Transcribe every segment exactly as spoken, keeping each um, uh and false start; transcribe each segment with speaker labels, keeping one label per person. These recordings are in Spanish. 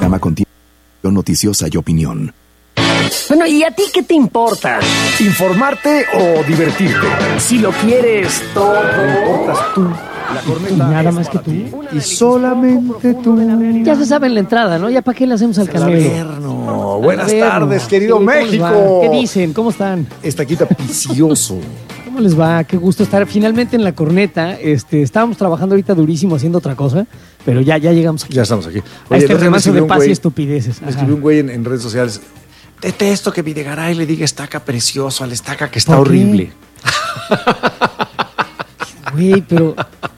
Speaker 1: programa contiene noticiosa y opinión.
Speaker 2: Bueno, ¿y a ti qué te importa?
Speaker 3: ¿Informarte o divertirte?
Speaker 2: Si lo quieres todo,
Speaker 3: importas tú. La corneta
Speaker 2: y nada más que tú.
Speaker 3: Y solamente tú.
Speaker 2: Ya se sabe en la entrada, ¿no? ¿Ya para qué le hacemos al Canelo?
Speaker 3: No. Buenas tardes, querido
Speaker 2: sí,
Speaker 3: México.
Speaker 2: ¿Qué dicen? ¿Cómo están?
Speaker 3: Estaquita Picioso.
Speaker 2: ¿Cómo les va? Qué gusto estar finalmente en la corneta. Este, estábamos trabajando ahorita durísimo haciendo otra cosa, pero ya, ya llegamos aquí.
Speaker 3: Ya estamos aquí.
Speaker 2: Oye, a este remanso de paz y estupideces.
Speaker 3: Me escribió un güey en, en redes sociales. Detesto que Videgaray le diga estaca precioso al estaca que está horrible.
Speaker 2: Güey, pero...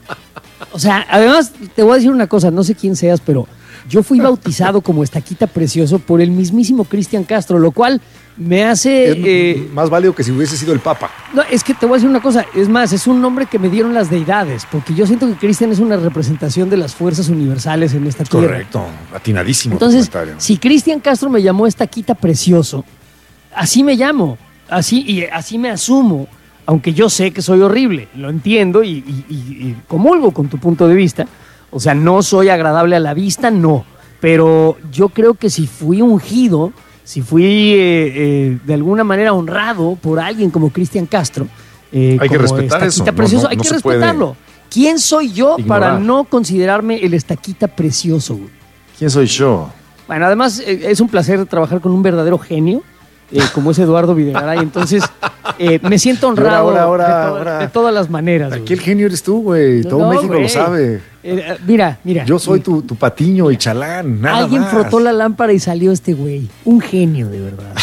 Speaker 2: O sea, además, te voy a decir una cosa, no sé quién seas, pero yo fui bautizado como Estaquita Precioso por el mismísimo Cristian Castro, lo cual me hace...
Speaker 3: Es eh, más válido que si hubiese sido el Papa.
Speaker 2: No, es que te voy a decir una cosa, es más, es un nombre que me dieron las deidades, porque yo siento que Cristian es una representación de las fuerzas universales en esta tierra.
Speaker 3: Correcto, atinadísimo.
Speaker 2: Entonces, si Cristian Castro me llamó Estaquita Precioso, así me llamo, así y así me asumo. Aunque yo sé que soy horrible, lo entiendo y, y, y, y comulgo con tu punto de vista. O sea, no soy agradable a la vista, no. Pero yo creo que si fui ungido, si fui eh, eh, de alguna manera honrado por alguien como Cristian Castro, eh,
Speaker 3: hay
Speaker 2: como
Speaker 3: que respetar eso.
Speaker 2: Precioso,
Speaker 3: no, no,
Speaker 2: hay
Speaker 3: no
Speaker 2: que respetarlo. ¿Quién soy yo ignorar. Para no considerarme el Estaquita Precioso? Güey?
Speaker 3: ¿Quién soy yo?
Speaker 2: Bueno, además eh, es un placer trabajar con un verdadero genio. Eh, como es Eduardo Videgaray, entonces eh, me siento honrado
Speaker 3: ahora, ahora,
Speaker 2: de, to-
Speaker 3: ahora.
Speaker 2: de todas las maneras.
Speaker 3: Aquí el genio eres tú, güey.
Speaker 2: No,
Speaker 3: Todo
Speaker 2: no,
Speaker 3: México
Speaker 2: güey.
Speaker 3: lo sabe.
Speaker 2: Eh, mira, mira.
Speaker 3: Yo soy tu, tu patiño y chalán, nada
Speaker 2: Alguien
Speaker 3: más.
Speaker 2: frotó la lámpara y salió este güey. Un genio, de verdad.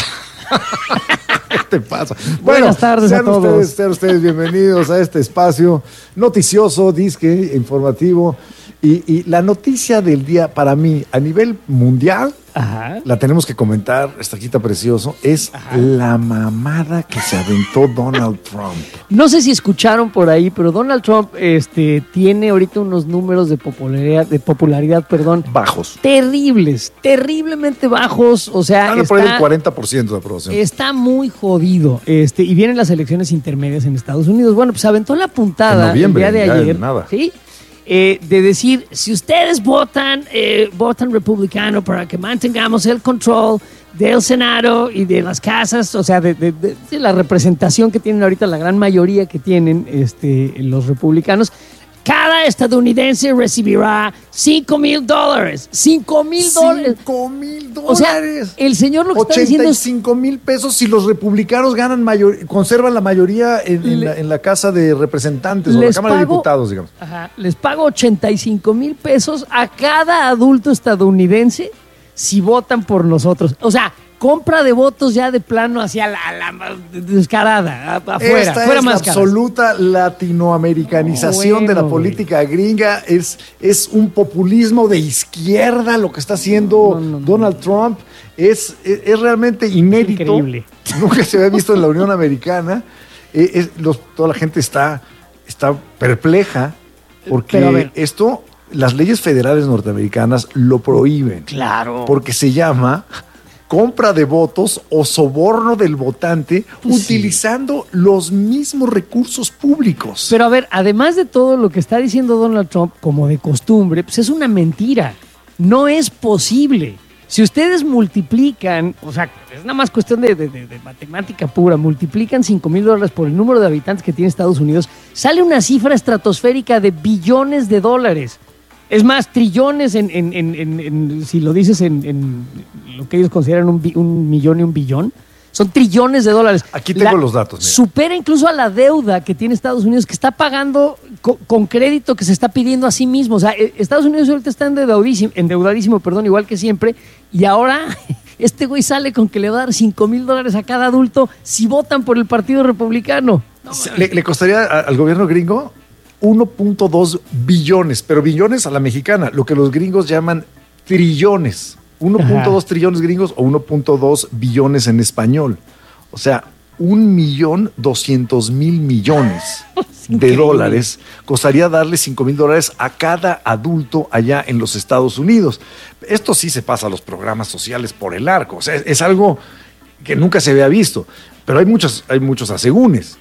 Speaker 3: ¿Qué te pasa?
Speaker 2: Buenas
Speaker 3: Bueno,
Speaker 2: tardes
Speaker 3: sean
Speaker 2: a todos.
Speaker 3: Ustedes, sean ustedes bienvenidos a este espacio noticioso, disque, informativo. Y, y la noticia del día para mí, a nivel mundial,
Speaker 2: Ajá.
Speaker 3: la tenemos que comentar, Estaquita Precioso, es Ajá. la mamada que se aventó Donald Trump.
Speaker 2: No sé si escucharon por ahí, pero Donald Trump este, tiene ahorita unos números de popularidad, de popularidad, perdón,
Speaker 3: bajos.
Speaker 2: Terribles, terriblemente bajos. O sea,
Speaker 3: Anda
Speaker 2: está,
Speaker 3: por ahí el cuarenta por ciento de aprobación.
Speaker 2: Está muy jodido. Este, y vienen las elecciones intermedias en Estados Unidos. Bueno, pues aventó la puntada
Speaker 3: en noviembre,
Speaker 2: el día de ayer.
Speaker 3: Nada.
Speaker 2: ¿Sí? Eh, de decir, si ustedes votan, eh, votan republicano para que mantengamos el control del Senado y de las casas, o sea, de, de, de, de la representación que tienen ahorita, la gran mayoría que tienen este, los republicanos, cada estadounidense recibirá cinco mil dólares. cinco mil dólares.
Speaker 3: cinco mil dólares.
Speaker 2: O sea, el señor lo que está diciendo es...
Speaker 3: ochenta y cinco mil pesos si los republicanos ganan mayor, conservan la mayoría en, en,
Speaker 2: Le,
Speaker 3: la, en la Casa de Representantes o la Cámara
Speaker 2: pago,
Speaker 3: de Diputados, digamos.
Speaker 2: Ajá, les pago ochenta y cinco mil pesos a cada adulto estadounidense si votan por nosotros. O sea, compra de votos ya de plano hacia la, la descarada, afuera.
Speaker 3: Esta
Speaker 2: fuera
Speaker 3: es la
Speaker 2: máscaras.
Speaker 3: absoluta latinoamericanización oh, bueno, de la política wey. gringa. Es, es un populismo de izquierda lo que está haciendo no, no, no, Donald no. Trump. Es, es, es realmente inédito.
Speaker 2: Increíble.
Speaker 3: Nunca se había visto en la Unión Americana. Es, es, los, toda la gente está, está perpleja porque esto, las leyes federales norteamericanas lo prohíben.
Speaker 2: Claro.
Speaker 3: Porque se llama... compra de votos o soborno del votante pues utilizando sí. los mismos recursos públicos.
Speaker 2: Pero a ver, además de todo lo que está diciendo Donald Trump, como de costumbre, pues es una mentira. No es posible. Si ustedes multiplican, o sea, es nada más cuestión de, de, de, de matemática pura, multiplican cinco mil dólares por el número de habitantes que tiene Estados Unidos, sale una cifra estratosférica de billones de dólares. Es más, trillones, en, en, en, en, en si lo dices en, en lo que ellos consideran un, un millón y un billón, son trillones de dólares.
Speaker 3: Aquí tengo
Speaker 2: la,
Speaker 3: los datos. Mira.
Speaker 2: Supera incluso a la deuda que tiene Estados Unidos, que está pagando co, con crédito que se está pidiendo a sí mismo. O sea, Estados Unidos ahorita está endeudadísimo, endeudadísimo, perdón, igual que siempre, y ahora este güey sale con que le va a dar cinco mil dólares a cada adulto si votan por el Partido Republicano.
Speaker 3: No, ¿Le, ¿Le costaría al gobierno gringo? uno punto dos billones, pero billones a la mexicana, lo que los gringos llaman trillones. uno punto dos trillones gringos o uno punto dos billones en español. O sea, un millón doscientos mil millones de dólares costaría darle cinco mil dólares a cada adulto allá en los Estados Unidos. Esto sí se pasa a los programas sociales por el arco. O sea, es, es algo que nunca se había visto. Pero hay muchos, hay muchos asegúnes.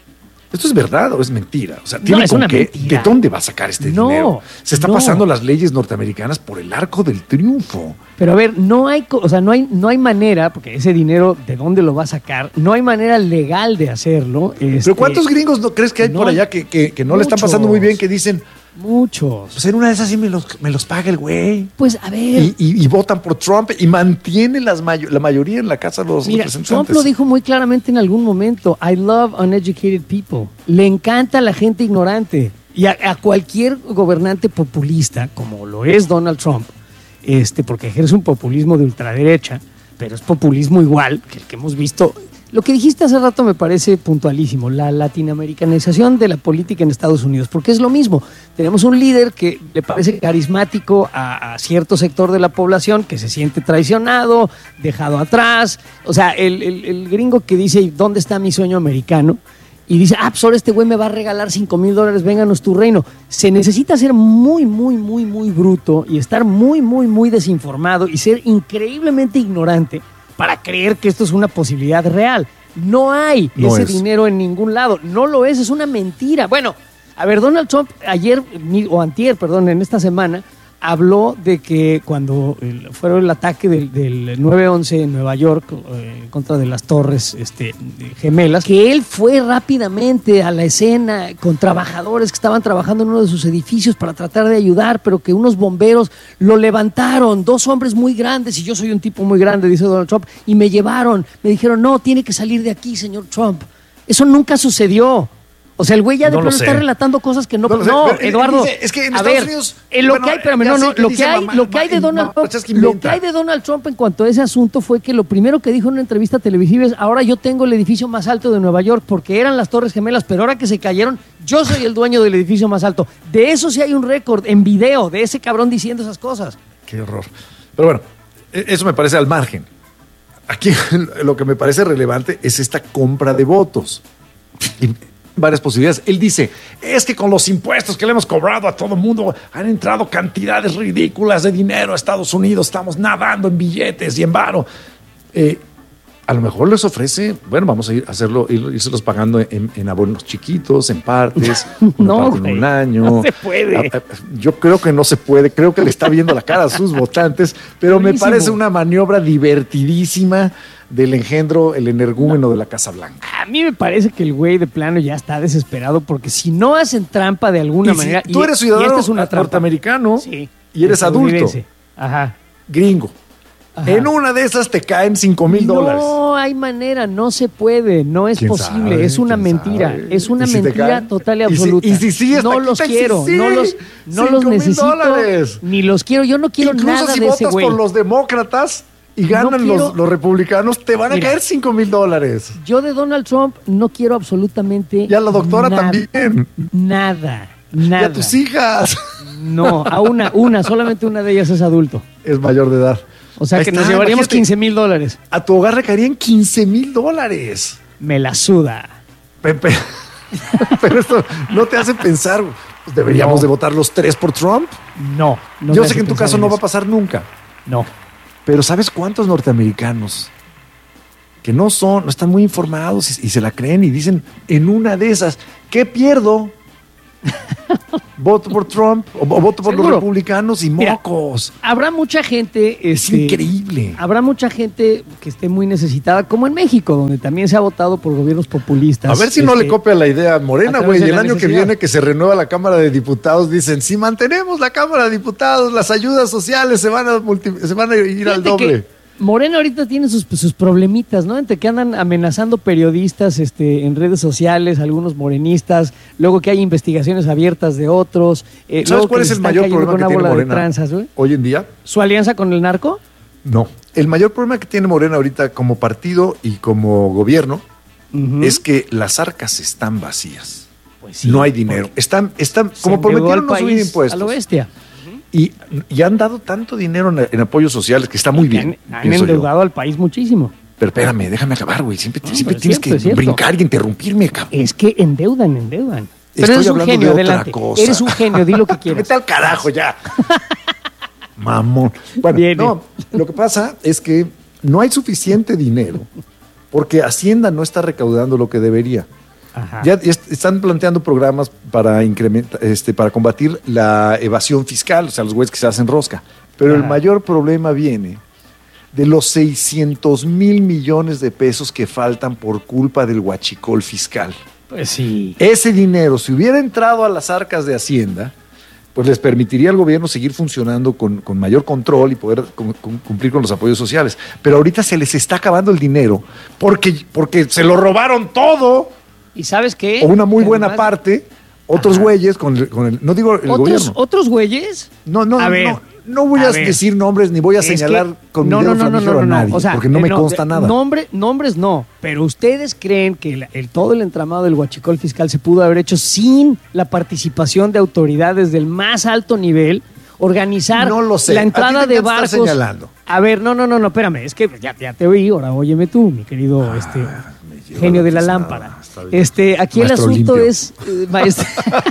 Speaker 3: ¿esto es verdad o es mentira? O sea, ¿tiene
Speaker 2: No, es
Speaker 3: con
Speaker 2: una
Speaker 3: qué?
Speaker 2: mentira.
Speaker 3: ¿De dónde va a sacar este
Speaker 2: No,
Speaker 3: dinero? Se está
Speaker 2: no.
Speaker 3: pasando las leyes norteamericanas por el arco del triunfo.
Speaker 2: Pero a ver, no hay, co- o sea, no hay, no hay manera, porque ese dinero, ¿de dónde lo va a sacar? No hay manera legal de hacerlo.
Speaker 3: Pero
Speaker 2: este,
Speaker 3: ¿cuántos gringos no crees que hay
Speaker 2: no,
Speaker 3: por allá que, que, que no le están pasando muy bien, que dicen,
Speaker 2: Muchos.
Speaker 3: pues en una de esas sí me los, me los paga el güey?
Speaker 2: Pues a ver.
Speaker 3: Y, y- y votan por Trump y mantiene las mayo- la mayoría en la Casa de los
Speaker 2: Mira,
Speaker 3: Representantes.
Speaker 2: Trump lo dijo muy claramente en algún momento. I love uneducated people. Le encanta la gente ignorante. Y a, a cualquier gobernante populista, como lo es Donald Trump, este, porque ejerce un populismo de ultraderecha, pero es populismo igual que el que hemos visto. Lo que dijiste hace rato me parece puntualísimo, la latinoamericanización de la política en Estados Unidos, porque es lo mismo. Tenemos un líder que le parece carismático a, a cierto sector de la población que se siente traicionado, dejado atrás. O sea, el, el- el gringo que dice, ¿dónde está mi sueño americano? Y dice, ah, pues ahora este güey me va a regalar cinco mil dólares, vénganos tu reino. Se necesita ser muy, muy, muy, muy bruto y estar muy, muy, muy desinformado y ser increíblemente ignorante para creer que esto es una posibilidad real. No hay
Speaker 3: No
Speaker 2: ese
Speaker 3: es.
Speaker 2: dinero en ningún lado. No lo es, es una mentira. Bueno, a ver, Donald Trump ayer, mi- o antier, perdón, en esta semana, habló de que cuando el- fue el ataque del, del nueve once en Nueva York eh, en contra de las torres este, gemelas, que él fue rápidamente a la escena con trabajadores que estaban trabajando en uno de sus edificios para tratar de ayudar, pero que unos bomberos lo levantaron, dos hombres muy grandes, y yo soy un tipo muy grande, dice Donald Trump, y me llevaron, me dijeron, no, tiene que salir de aquí, señor Trump. Eso nunca sucedió. O sea, el güey ya de
Speaker 3: No lo
Speaker 2: pronto
Speaker 3: sé.
Speaker 2: está relatando cosas que no...
Speaker 3: No
Speaker 2: No,
Speaker 3: lo sé, pero él
Speaker 2: Eduardo,
Speaker 3: dice, es que en
Speaker 2: a
Speaker 3: Estados
Speaker 2: ver,
Speaker 3: Unidos,
Speaker 2: eh, lo
Speaker 3: bueno,
Speaker 2: que hay, espérame,
Speaker 3: ya
Speaker 2: no,
Speaker 3: sé
Speaker 2: no,
Speaker 3: que
Speaker 2: lo
Speaker 3: dice
Speaker 2: que hay,
Speaker 3: mamá-
Speaker 2: lo que hay de
Speaker 3: ma-
Speaker 2: Donald
Speaker 3: ma-
Speaker 2: Trump,
Speaker 3: es que
Speaker 2: lo
Speaker 3: inventa.
Speaker 2: que hay de Donald Trump en cuanto a ese asunto fue que lo primero que dijo en una entrevista televisiva es, ahora yo tengo el edificio más alto de Nueva York, porque eran las Torres Gemelas, pero ahora que se cayeron, yo soy el dueño del edificio más alto. De eso sí hay un récord en video, de ese cabrón diciendo esas cosas.
Speaker 3: Qué horror. Pero bueno, e- eso me parece al margen. Aquí lo que me parece relevante es esta compra de votos. Y varias posibilidades. Él dice, es que con los impuestos que le hemos cobrado a todo el mundo han entrado cantidades ridículas de dinero a Estados Unidos, estamos nadando en billetes y en varo. Eh, a lo mejor les ofrece, bueno, vamos a ir a hacerlo, ir, irselos pagando en, en abonos chiquitos, en partes, una
Speaker 2: No,
Speaker 3: parte en
Speaker 2: güey,
Speaker 3: un año.
Speaker 2: no se puede.
Speaker 3: A- a- Yo creo que no se puede, creo que le está viendo la cara a sus votantes, pero me
Speaker 2: Buenísimo.
Speaker 3: parece una maniobra divertidísima del engendro, el energúmeno de la Casa Blanca.
Speaker 2: A mí me parece que el güey de plano ya está desesperado, porque si no hacen trampa de alguna
Speaker 3: Y si
Speaker 2: manera...
Speaker 3: tú
Speaker 2: y-
Speaker 3: eres
Speaker 2: y
Speaker 3: ciudadano
Speaker 2: esta es una trampa.
Speaker 3: norteamericano
Speaker 2: Sí,
Speaker 3: y eres adulto,
Speaker 2: estadounidense. Ajá.
Speaker 3: gringo,
Speaker 2: Ajá.
Speaker 3: en una de esas te caen cinco mil dólares.
Speaker 2: No hay manera, no se puede, no es
Speaker 3: ¿Quién
Speaker 2: posible,
Speaker 3: sabe?
Speaker 2: es una
Speaker 3: ¿Quién
Speaker 2: mentira,
Speaker 3: sabe?
Speaker 2: es una
Speaker 3: ¿Y si te
Speaker 2: mentira
Speaker 3: caen?
Speaker 2: total y
Speaker 3: ¿Y si-
Speaker 2: absoluta.
Speaker 3: y si sí, hasta
Speaker 2: no
Speaker 3: aquí
Speaker 2: los
Speaker 3: está, y si
Speaker 2: quiero,
Speaker 3: sí,
Speaker 2: no los, no los
Speaker 3: cinco mil
Speaker 2: necesito,
Speaker 3: dólares.
Speaker 2: ni los quiero, yo no quiero
Speaker 3: Incluso
Speaker 2: nada
Speaker 3: si
Speaker 2: de ese
Speaker 3: votas
Speaker 2: güey.
Speaker 3: por los demócratas y ganan
Speaker 2: quiero-
Speaker 3: los, los republicanos, te van a
Speaker 2: Mira.
Speaker 3: caer cinco mil dólares.
Speaker 2: Yo de Donald Trump no quiero absolutamente
Speaker 3: Y a la doctora
Speaker 2: nada,
Speaker 3: también.
Speaker 2: Nada,
Speaker 3: Y
Speaker 2: nada.
Speaker 3: a tus hijas.
Speaker 2: No, a una, una, solamente una de ellas es adulto.
Speaker 3: Es mayor de edad.
Speaker 2: O sea
Speaker 3: Ahí
Speaker 2: que
Speaker 3: está,
Speaker 2: nos llevaríamos
Speaker 3: imagínate,
Speaker 2: quince mil dólares.
Speaker 3: A tu hogar le caerían quince mil dólares.
Speaker 2: Me la suda.
Speaker 3: Pepe. Pero esto no te hace pensar, pues, deberíamos
Speaker 2: No.
Speaker 3: de votar los tres por Trump.
Speaker 2: No, no
Speaker 3: Yo
Speaker 2: me
Speaker 3: sé
Speaker 2: hace
Speaker 3: que en tu
Speaker 2: pensar
Speaker 3: caso no va a
Speaker 2: eso.
Speaker 3: pasar nunca,
Speaker 2: No.
Speaker 3: pero ¿sabes cuántos norteamericanos que no son, no están muy informados y, y se la creen y dicen, en una de esas, ¿qué pierdo? Voto por Trump o, o voto por los
Speaker 2: Seguro.
Speaker 3: republicanos y
Speaker 2: Mira,
Speaker 3: mocos.
Speaker 2: Habrá mucha gente...
Speaker 3: Es
Speaker 2: este,
Speaker 3: increíble.
Speaker 2: Habrá mucha gente que esté muy necesitada, como en México, donde también se ha votado por gobiernos populistas.
Speaker 3: A ver si no
Speaker 2: este,
Speaker 3: le copia la idea a Morena,
Speaker 2: a través
Speaker 3: güey.
Speaker 2: de
Speaker 3: Y el
Speaker 2: la
Speaker 3: año que
Speaker 2: necesidad.
Speaker 3: viene que se renueva la Cámara de Diputados, dicen, si mantenemos la Cámara de Diputados, las ayudas sociales se van a, multi- se van a ir al
Speaker 2: Fíjate que
Speaker 3: doble.
Speaker 2: Morena ahorita tiene sus, sus problemitas, ¿no? Entre que andan amenazando periodistas este, en redes sociales, algunos morenistas, luego que hay investigaciones abiertas de otros. eh,
Speaker 3: ¿Sabes
Speaker 2: luego
Speaker 3: cuál
Speaker 2: que
Speaker 3: es
Speaker 2: les
Speaker 3: el
Speaker 2: están
Speaker 3: mayor
Speaker 2: cayendo
Speaker 3: problema
Speaker 2: con
Speaker 3: que
Speaker 2: una
Speaker 3: tiene
Speaker 2: bola de
Speaker 3: Morena
Speaker 2: tranzas, güey?
Speaker 3: hoy en día?
Speaker 2: ¿Su alianza con el narco?
Speaker 3: No. El mayor problema que tiene Morena ahorita como partido y como gobierno
Speaker 2: Ujú.
Speaker 3: es que las arcas están vacías.
Speaker 2: Pues sí,
Speaker 3: no hay dinero. Están, están
Speaker 2: se
Speaker 3: como
Speaker 2: endeudó
Speaker 3: prometieron
Speaker 2: al
Speaker 3: no subir
Speaker 2: país
Speaker 3: impuestos.
Speaker 2: a lo bestia.
Speaker 3: Y, y han dado tanto dinero en, en apoyos sociales que está muy bien.
Speaker 2: Han, han
Speaker 3: pienso yo.
Speaker 2: endeudado al país muchísimo.
Speaker 3: Pero espérame, déjame acabar, güey. Siempre,
Speaker 2: No,
Speaker 3: siempre
Speaker 2: pero es
Speaker 3: tienes
Speaker 2: cierto, es
Speaker 3: que
Speaker 2: cierto.
Speaker 3: brincar y interrumpirme, cabrón.
Speaker 2: Es que endeudan, endeudan. Pero
Speaker 3: Estoy
Speaker 2: eres un
Speaker 3: hablando
Speaker 2: genio,
Speaker 3: de otra
Speaker 2: adelante.
Speaker 3: cosa.
Speaker 2: Eres un genio, di lo que quieras.
Speaker 3: Vete al carajo ya. Mamón. Bueno,
Speaker 2: Viene.
Speaker 3: no, lo que pasa es que no hay suficiente dinero porque Hacienda no está recaudando lo que debería.
Speaker 2: Ajá.
Speaker 3: Ya est- están planteando programas para incrementar, este, para combatir la evasión fiscal, o sea, los güeyes que se hacen rosca. Pero
Speaker 2: Ajá.
Speaker 3: el mayor problema viene de los seiscientos mil millones de pesos que faltan por culpa del huachicol fiscal.
Speaker 2: Pues sí.
Speaker 3: Ese dinero, si hubiera entrado a las arcas de Hacienda, pues les permitiría al gobierno seguir funcionando con, con mayor control y poder cum- cum- cumplir con los apoyos sociales. Pero ahorita se les está acabando el dinero porque, porque se lo robaron todo,
Speaker 2: ¿Y sabes qué?
Speaker 3: o una muy
Speaker 2: Que
Speaker 3: buena
Speaker 2: además-
Speaker 3: parte, otros
Speaker 2: Ajá.
Speaker 3: güeyes con el, con el- no digo el
Speaker 2: ¿Otros,
Speaker 3: gobierno.
Speaker 2: ¿Otros güeyes?
Speaker 3: No, no,
Speaker 2: A ver,
Speaker 3: no, no voy
Speaker 2: a
Speaker 3: a,
Speaker 2: ver.
Speaker 3: decir nombres ni voy a
Speaker 2: Es que-
Speaker 3: señalar con
Speaker 2: no,
Speaker 3: mi dedo
Speaker 2: no, no, no,
Speaker 3: flamígero
Speaker 2: no,
Speaker 3: a
Speaker 2: no,
Speaker 3: nadie,
Speaker 2: o sea,
Speaker 3: porque no
Speaker 2: eh,
Speaker 3: me consta
Speaker 2: de-
Speaker 3: nada.
Speaker 2: Nombre, nombres no, pero ustedes creen que el, el- todo el entramado del huachicol fiscal se pudo haber hecho sin la participación de autoridades del más alto nivel, organizar
Speaker 3: No lo sé.
Speaker 2: la
Speaker 3: A ti
Speaker 2: entrada
Speaker 3: te
Speaker 2: de
Speaker 3: encanta estar
Speaker 2: barcos.
Speaker 3: señalando.
Speaker 2: A ver, no, no, no, no, espérame, es que ya, ya te oí, ahora óyeme tú, mi querido este,
Speaker 3: me lleva
Speaker 2: genio
Speaker 3: la
Speaker 2: de la
Speaker 3: tiznada.
Speaker 2: lámpara.
Speaker 3: Está bien.
Speaker 2: Este, aquí
Speaker 3: Maestro
Speaker 2: el asunto
Speaker 3: limpio.
Speaker 2: es, eh, maestro.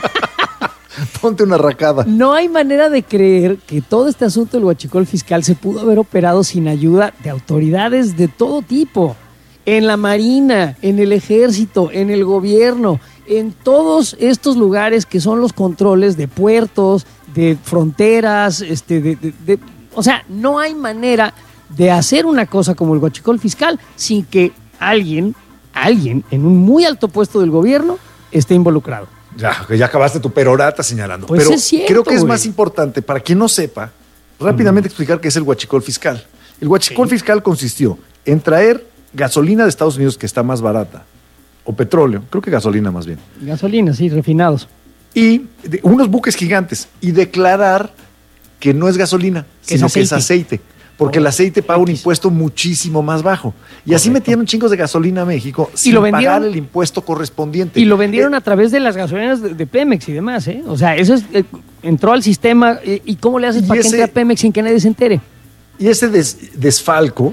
Speaker 3: Ponte una racada.
Speaker 2: No hay manera de creer que todo este asunto del huachicol fiscal se pudo haber operado sin ayuda de autoridades de todo tipo. En la Marina, en el Ejército, en el gobierno, en todos estos lugares que son los controles de puertos, de fronteras, este, de, de- de- o sea, no hay manera de hacer una cosa como el huachicol fiscal sin que alguien, alguien en un muy alto puesto del gobierno esté involucrado.
Speaker 3: Ya, que ya acabaste tu perorata señalando.
Speaker 2: Pues
Speaker 3: Pero
Speaker 2: es cierto,
Speaker 3: creo que es
Speaker 2: güey.
Speaker 3: más importante, para quien no sepa, rápidamente explicar qué es el huachicol fiscal. El huachicol
Speaker 2: Sí.
Speaker 3: fiscal consistió en traer gasolina de Estados Unidos, que está más barata, o petróleo, creo que gasolina más bien,
Speaker 2: Gasolina, sí, refinados.
Speaker 3: y de- unos buques gigantes, y declarar que no es gasolina,
Speaker 2: Que es
Speaker 3: sino que es
Speaker 2: aceite.
Speaker 3: aceite. Porque el
Speaker 2: Oh,
Speaker 3: aceite paga un
Speaker 2: X.
Speaker 3: impuesto muchísimo más bajo. Y así
Speaker 2: Correcto.
Speaker 3: metieron chingos de gasolina a México sin
Speaker 2: lo vendieron-
Speaker 3: pagar el impuesto correspondiente.
Speaker 2: Y lo vendieron
Speaker 3: Eh,
Speaker 2: a través de las gasolineras de, de Pemex y demás, ¿eh? O sea, eso es, eh, entró al sistema. eh, ¿Y cómo le haces
Speaker 3: Y
Speaker 2: para que
Speaker 3: ese-
Speaker 2: entre a Pemex sin que nadie se entere?
Speaker 3: Y ese des- desfalco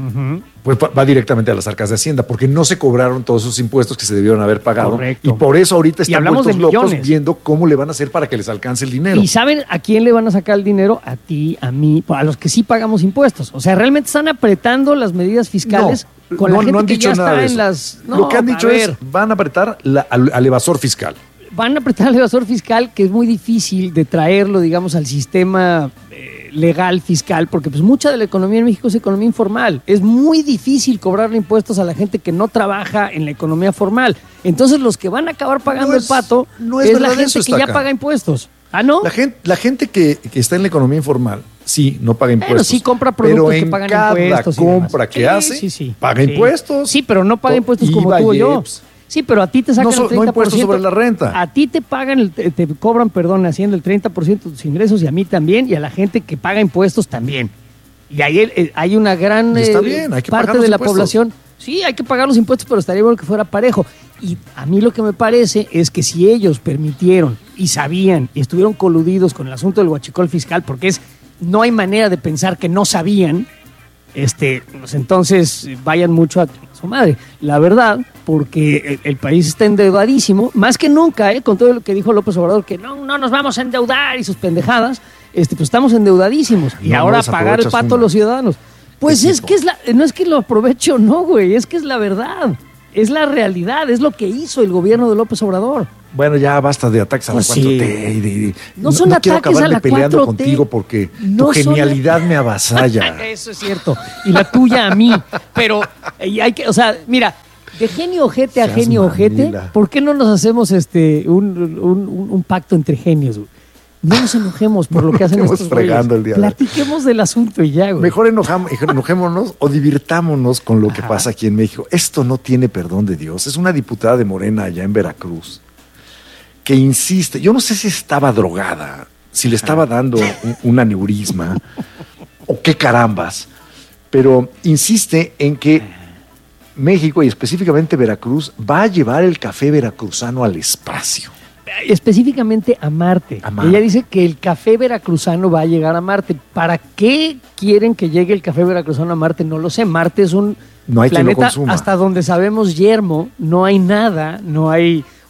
Speaker 3: pues va va directamente a las arcas de Hacienda, porque no se cobraron todos esos impuestos que se debieron haber pagado.
Speaker 2: Correcto.
Speaker 3: Y por eso ahorita
Speaker 2: Y
Speaker 3: están
Speaker 2: hablamos
Speaker 3: vueltos
Speaker 2: de
Speaker 3: locos
Speaker 2: millones.
Speaker 3: viendo cómo le van a hacer para que les alcance el dinero.
Speaker 2: ¿Y saben a quién le van a sacar el dinero? A ti, a mí, a los que sí pagamos impuestos. O sea, realmente están apretando las medidas fiscales
Speaker 3: No,
Speaker 2: con
Speaker 3: no-
Speaker 2: la gente
Speaker 3: no han
Speaker 2: que
Speaker 3: dicho
Speaker 2: ya
Speaker 3: nada
Speaker 2: está
Speaker 3: de
Speaker 2: en
Speaker 3: eso.
Speaker 2: las... No,
Speaker 3: Lo que han
Speaker 2: a
Speaker 3: dicho
Speaker 2: ver,
Speaker 3: es, van a apretar la- al, al evasor fiscal.
Speaker 2: van a apretar el evasor fiscal, que es muy difícil de traerlo, digamos, al sistema eh, legal fiscal, porque pues mucha de la economía en México es economía informal. Es muy difícil cobrarle impuestos a la gente que no trabaja en la economía formal. Entonces los que van a acabar pagando
Speaker 3: No es-
Speaker 2: el pato
Speaker 3: no es
Speaker 2: es, la
Speaker 3: verdad
Speaker 2: gente
Speaker 3: eso,
Speaker 2: que ya
Speaker 3: Estaca.
Speaker 2: paga impuestos. ¿Ah, no?
Speaker 3: La gente, la gente que, que está en la economía informal, sí, no paga
Speaker 2: Bueno,
Speaker 3: impuestos.
Speaker 2: sí compra productos
Speaker 3: pero en
Speaker 2: que pagan
Speaker 3: cada
Speaker 2: impuestos. y demás.
Speaker 3: compra que
Speaker 2: Sí,
Speaker 3: hace,
Speaker 2: sí, sí.
Speaker 3: paga
Speaker 2: Sí.
Speaker 3: impuestos.
Speaker 2: Sí, pero no paga
Speaker 3: To-
Speaker 2: impuestos como
Speaker 3: IVA,
Speaker 2: tú o
Speaker 3: I
Speaker 2: yo.
Speaker 3: E P S.
Speaker 2: Sí, pero a ti te sacan
Speaker 3: No so-
Speaker 2: el
Speaker 3: no
Speaker 2: treinta por ciento.
Speaker 3: impuestos sobre la renta.
Speaker 2: A ti te pagan, el- te, te cobran, perdón, haciendo el treinta por ciento de tus ingresos y a mí también y a la gente que paga impuestos también. Y ahí eh, hay una gran
Speaker 3: Y está
Speaker 2: eh,
Speaker 3: bien, hay que
Speaker 2: parte
Speaker 3: pagar los
Speaker 2: de la
Speaker 3: impuestos.
Speaker 2: población. Sí, hay que pagar los impuestos, pero estaría bueno que fuera parejo. Y a mí lo que me parece es que si ellos permitieron y sabían y estuvieron coludidos con el asunto del huachicol fiscal, porque es no hay manera de pensar que no sabían, este, pues entonces eh, vayan mucho a su madre. La verdad, porque el, el país está endeudadísimo, más que nunca, ¿eh? Con todo lo que dijo López Obrador, que no, no nos vamos a endeudar y sus pendejadas, este, pues estamos endeudadísimos. Y
Speaker 3: No, no
Speaker 2: ahora
Speaker 3: les
Speaker 2: pagar el
Speaker 3: aprovechas
Speaker 2: pato a
Speaker 3: una.
Speaker 2: los ciudadanos. Pues
Speaker 3: ¿Qué
Speaker 2: es
Speaker 3: tipo?
Speaker 2: que es la, no es que lo aprovecho, no, güey, es que es la verdad. Es la realidad, es lo que hizo el gobierno de López Obrador.
Speaker 3: Bueno, ya basta de ataques a
Speaker 2: Pues
Speaker 3: la
Speaker 2: sí.
Speaker 3: cuatro T. y de- y-
Speaker 2: No son
Speaker 3: quiero
Speaker 2: ataques a
Speaker 3: acabarme
Speaker 2: la
Speaker 3: peleando
Speaker 2: cuatro T.
Speaker 3: contigo porque
Speaker 2: No
Speaker 3: tu
Speaker 2: son-
Speaker 3: genialidad me avasalla.
Speaker 2: Eso es cierto. Y la tuya a mí. Pero eh, hay que, o sea, mira, de genio ojete a
Speaker 3: Seas
Speaker 2: genio ojete,
Speaker 3: mamila.
Speaker 2: ¿por qué no nos hacemos este un, un- un- un pacto entre genios, güey? No nos enojemos por lo que hacen
Speaker 3: estemos
Speaker 2: estos
Speaker 3: fregando
Speaker 2: güeyes.
Speaker 3: el día de hoy.
Speaker 2: Platiquemos del asunto y ya, güey.
Speaker 3: Mejor enojam- enojémonos o divirtámonos con lo que
Speaker 2: Ajá.
Speaker 3: pasa aquí en México. Esto no tiene perdón de Dios. Es una diputada de Morena allá en Veracruz que insiste. Yo no sé si estaba drogada, si le estaba dando un, un aneurisma o qué carambas, pero insiste en que México y específicamente Veracruz va a llevar el café veracruzano al espacio.
Speaker 2: Específicamente a Marte.
Speaker 3: A Marte.
Speaker 2: Ella dice que el café veracruzano va a llegar a Marte. ¿Para qué quieren que llegue el café veracruzano a Marte? No lo sé. Marte es un
Speaker 3: No hay quien lo
Speaker 2: planeta
Speaker 3: consuma.
Speaker 2: hasta donde sabemos yermo. No hay nada, no hay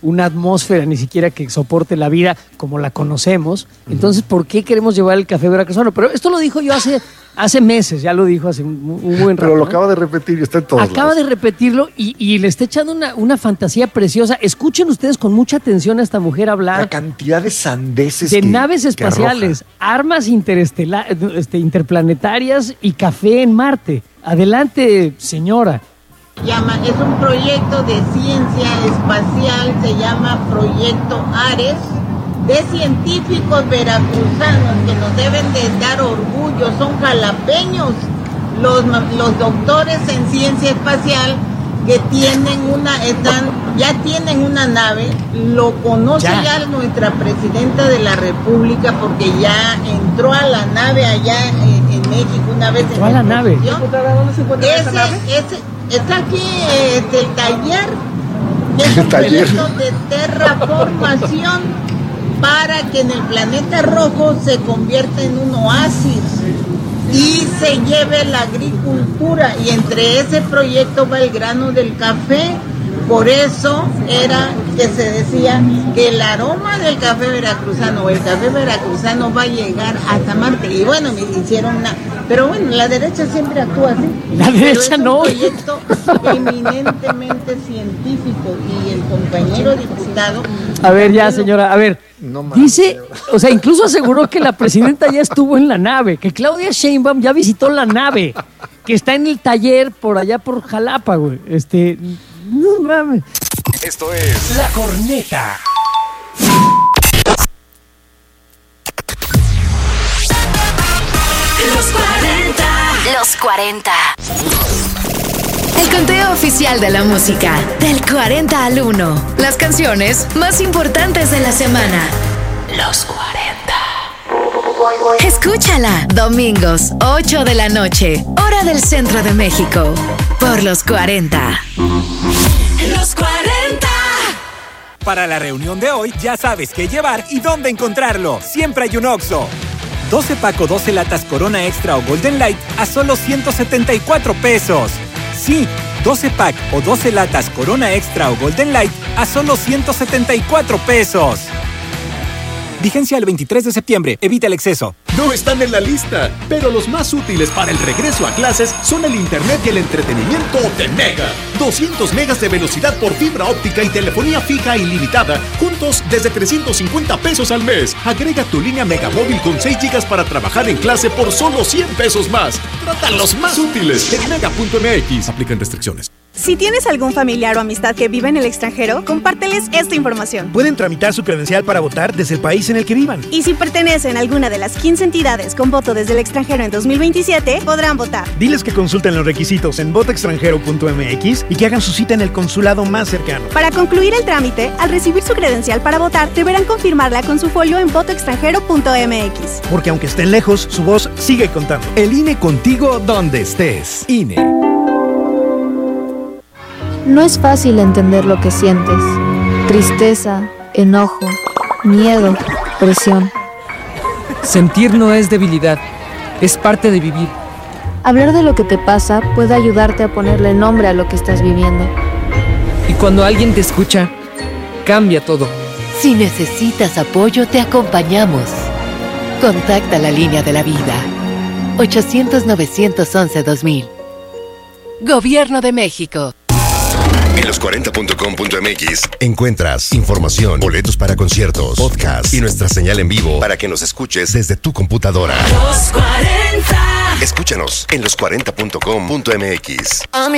Speaker 2: una atmósfera ni siquiera que soporte la vida como la conocemos. Entonces, ¿por qué queremos llevar el café veracruzano? Pero esto lo dijo yo hace, hace meses, ya lo dijo hace un, un buen rato.
Speaker 3: Pero lo
Speaker 2: ¿no?
Speaker 3: acaba de repetir y está en todos
Speaker 2: Acaba
Speaker 3: lados.
Speaker 2: de repetirlo y, y le está echando una, una fantasía preciosa. Escuchen ustedes con mucha atención a esta mujer hablar.
Speaker 3: La cantidad de sandeces
Speaker 2: De
Speaker 3: que,
Speaker 2: naves
Speaker 3: que
Speaker 2: espaciales,
Speaker 3: arroja.
Speaker 2: armas interestela- este, interplanetarias y café en Marte. Adelante, señora.
Speaker 4: Llama, es un proyecto de ciencia espacial, se llama Proyecto Ares, de científicos veracruzanos que nos deben de dar orgullo, son jalapeños, los, los doctores en ciencia espacial que tienen una, están, ya tienen una nave, lo conoce
Speaker 2: Ya.
Speaker 4: ya nuestra presidenta de la República porque ya entró a la nave allá en, en México una vez.
Speaker 2: Entró
Speaker 4: en
Speaker 2: a la nave.
Speaker 4: exposición.
Speaker 5: ¿Dónde se encuentra esa
Speaker 4: Ese,
Speaker 5: nave?
Speaker 4: ese, está aquí este, el taller, es
Speaker 3: El
Speaker 4: un
Speaker 3: taller.
Speaker 4: proyecto de terraformación para que en el planeta rojo se convierta en un oasis y se lleve la agricultura, y entre ese proyecto va el grano del café. Por eso era que se decía que el aroma del café veracruzano o el café veracruzano va a llegar hasta Marte. Y bueno, me hicieron una... Pero bueno, la derecha siempre actúa así.
Speaker 2: La
Speaker 4: Pero
Speaker 2: derecha
Speaker 4: es un
Speaker 2: no.
Speaker 4: proyecto eminentemente científico y el compañero diputado...
Speaker 2: A ver, ya, señora, a ver.
Speaker 3: No mames,
Speaker 2: Dice, o sea, incluso aseguró que la presidenta ya estuvo en la nave, que Claudia Sheinbaum ya visitó la nave, que está en el taller por allá por Jalapa, güey. Este, no mames.
Speaker 6: Esto es
Speaker 7: La Corneta.
Speaker 8: Los cuarenta. Los cuarenta. El conteo oficial de la música. Del cuarenta al uno. Las canciones más importantes de la semana. Los cuarenta. Escúchala. Domingos, ocho de la noche. Hora del centro de México. Por los cuarenta. Los cuarenta.
Speaker 7: Para la reunión de hoy ya sabes qué llevar y dónde encontrarlo. Siempre hay un Oxxo. doce pack o doce latas Corona Extra o Golden Light a solo ciento setenta y cuatro pesos. Sí, doce pack o doce latas Corona Extra o Golden Light a solo ciento setenta y cuatro pesos. Vigencia el veintitrés de septiembre. Evita el exceso.
Speaker 9: No están en la lista, pero los más útiles para el regreso a clases son el internet y el entretenimiento de Mega. doscientos megas de velocidad por fibra óptica y telefonía fija ilimitada, juntos desde trescientos cincuenta pesos al mes. Agrega tu línea Megamóvil con seis gigas para trabajar en clase por solo cien pesos más. Trata los más útiles en mega punto m x. Aplican restricciones.
Speaker 10: Si tienes algún familiar o amistad que vive en el extranjero, compárteles esta información.
Speaker 11: Pueden tramitar su credencial para votar desde el país en el que vivan.
Speaker 10: Y si pertenecen a alguna de las quince entidades con voto desde el extranjero en dos mil veintisiete, podrán votar.
Speaker 11: Diles que consulten los requisitos en voto extranjero punto m x y que hagan su cita en el consulado más cercano.
Speaker 10: Para concluir el trámite, al recibir su credencial para votar, deberán confirmarla con su folio en voto extranjero punto m x.
Speaker 11: Porque aunque estén lejos, su voz sigue contando.
Speaker 1: El I N E contigo donde estés. I N E.
Speaker 12: No es fácil entender lo que sientes. Tristeza, enojo, miedo, presión.
Speaker 13: Sentir no es debilidad, es parte de vivir.
Speaker 12: Hablar de lo que te pasa puede ayudarte a ponerle nombre a lo que estás viviendo.
Speaker 13: Y cuando alguien te escucha, cambia todo.
Speaker 14: Si necesitas apoyo, te acompañamos. Contacta la línea de la vida. ochocientos, novecientos once, dos mil. Gobierno de México.
Speaker 6: En los cuarenta punto com punto m x encuentras información, boletos para conciertos, podcast y nuestra señal en vivo para que nos escuches desde tu computadora.
Speaker 8: Los cuarenta.
Speaker 6: Escúchanos en los cuarenta punto com punto m x.